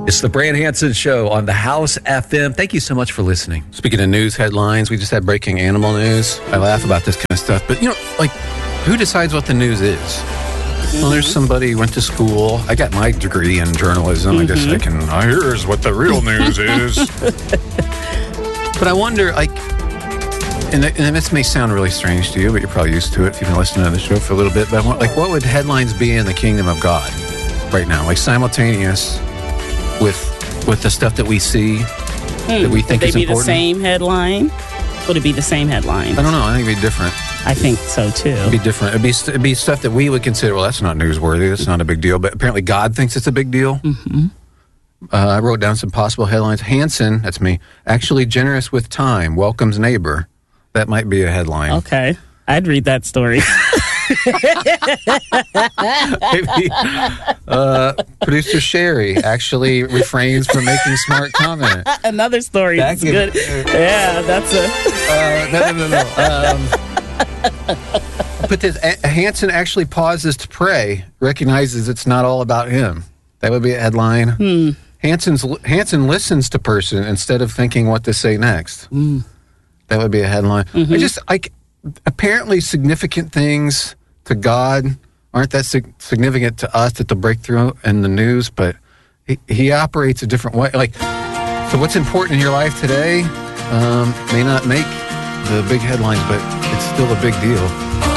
It's the Brand Hansen Show on the House FM. Thank you so much for listening. Speaking of news headlines, we just had breaking animal news. I laugh about this kind of stuff, but who decides what the news is? Mm-hmm. Well, there's somebody who went to school. I got my degree in journalism. I guess I can, here's what the real news is. But I wonder, and this may sound really strange to you, but you're probably used to it if you've been listening to the show for a little bit, but what would headlines be in the kingdom of God right now? Simultaneous with the stuff that we see that we think is important. Would they be the same headline? Would it be the same headline? I don't know. I think it'd be different. I think so, too. It'd be different. It'd be stuff that we would consider, well, that's not newsworthy. That's not a big deal. But apparently God thinks it's a big deal. Mm-hmm. I wrote down some possible headlines. Hansen, that's me, actually generous with time, welcomes neighbor. That might be a headline. Okay. I'd read that story. Maybe producer Sherry actually refrains from making smart comment. Another story. That's good. Yeah, that's no. But this Hansen actually pauses to pray, recognizes it's not all about him. That would be a headline. Hansen listens to person instead of thinking what to say next. That would be a headline. Mm-hmm. Apparently significant things to God aren't that significant to us that they'll break through in the news, but he operates a different way. So what's important in your life today may not make the big headlines, but it's still a big deal.